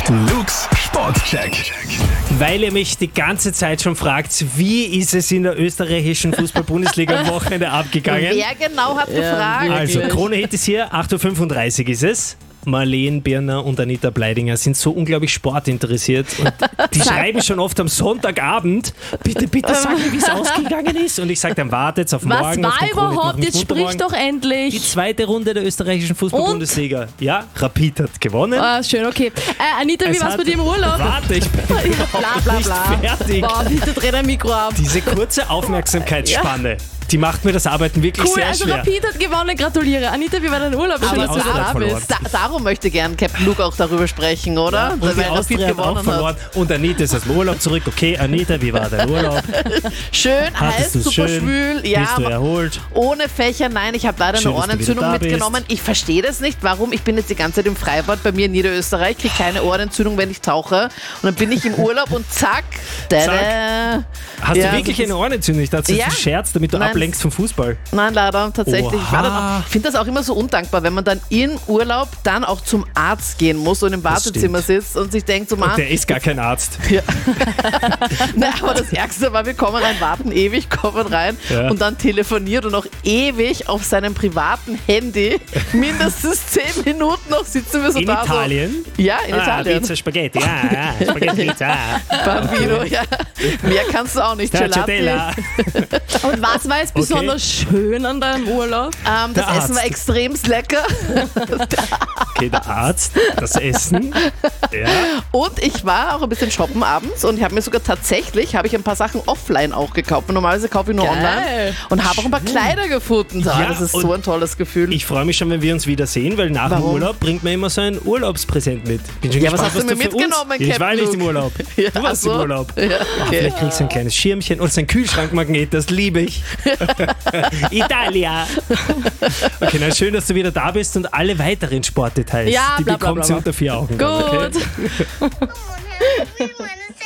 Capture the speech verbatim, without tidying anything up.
Luke's Sportcheck. Weil ihr mich die ganze Zeit schon fragt, wie ist es in der österreichischen Fußball-Bundesliga am Wochenende abgegangen? Wer genau hat gefragt? Also, Krone-Hit ist hier, acht Uhr fünfunddreißig ist es. Marleen Birner und Anita Bleidinger sind so unglaublich sportinteressiert und die schreiben schon oft am Sonntagabend, bitte, bitte sag mir, wie es ausgegangen ist. Und ich sage dann, wartet auf Was morgen. auf war den Krone-Hit, noch überhaupt? den Jetzt sprich Futtermorgen. doch Die endlich. zweite Runde der österreichischen Fußball-Bundesliga. Ja, Rapid hat gewonnen. Ah, schön, okay. Äh, Anita, wie Es war's hat- bei dir im Urlaub? Warte, ich bin bla, bla, nicht bla. fertig. Boah, bitte dreh dein Mikro ab. Diese kurze Aufmerksamkeitsspanne, die macht mir das Arbeiten wirklich Cool, sehr also schwer. Rapid hat gewonnen, gratuliere. Anita, wie war dein Urlaub? Schön, Aber dass du Austria da hat verloren. bist. Da, darum möchte gern Captain Luke auch darüber sprechen, oder? Und die Weil Rapid Austria hat auch gewonnen verloren. Und Anita ist aus dem Urlaub zurück. Okay, Anita, wie war dein Urlaub? Schön, Hattest heiß, du's super schön? schwül. Ja, Bist du erholt? ohne Fächer, nein, ich habe leider Schön, eine dass du Ohrenentzündung wieder da bist. mitgenommen. Ich verstehe das nicht, warum. Ich bin jetzt die ganze Zeit im Freibad bei mir in Niederösterreich, kriege keine Ohrenentzündung, wenn ich tauche. Und dann bin ich im Urlaub und zack, tada. Hast Ja, du wirklich so eine Ohrenentzündung? Ich dachte, das Ja. ist ein Scherz, damit du Nein. ablenkst vom Fußball. Nein, leider, tatsächlich. Ich, war dann Oha. auch- ich finde das auch immer so undankbar, wenn man dann in Urlaub dann auch zum Arzt gehen muss und im Wartezimmer sitzt und sich denkt, so Mann, Der ist gar kein Arzt. na, aber das Ärgste war, wir kommen rein, warten ewig, kommen rein Ja. und dann telefoniert und noch ewig auf seinem privaten Handy, mindestens zehn Minuten noch sitzen wir so In da. Italien? So. Ja, in Ah, Italien. Pizza, Spaghetti. Ja, ja, Spaghetti, Pizza. Bambino, ja. Mehr kannst du auch nicht. Stracciatella. Und was war jetzt besonders schön an deinem Urlaub? Ähm, das Der Essen war Arzt. extrem lecker Okay, der Arzt, das Essen. Ja. und ich war auch ein bisschen shoppen abends und ich habe mir sogar tatsächlich, habe ich ein paar Sachen offline auch gekauft. Normalerweise kaufe ich nur Geil. online und habe auch ein paar Kleider gefunden. Ja, das ist und so ein tolles Gefühl. Ich freue mich schon, wenn wir uns wiedersehen, weil nach dem Warum? Urlaub bringt man immer so ein Urlaubspräsent mit. Bin schon Ja, gespannt, was hast du mir für uns- mitgenommen, Ja, Ich war Captain nicht im Luke? Urlaub. Ja, Du warst ach so. im Urlaub. Ja, Ah, okay. Vielleicht kriegst du ein kleines Schirmchen und so ein Kühlschrankmagnet, das liebe ich. Italia. Okay, na schön, dass du wieder da bist und alle weiteren Sportdetails, Ja, die bla, bla, bekommt bla, sie bla. unter vier Augen. Gut. Okay? Come on, we wanna